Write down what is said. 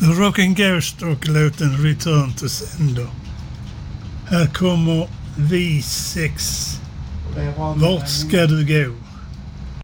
The Rocking Ghost och låten Return to Sender. Här kommer V6. Vart ska du gå?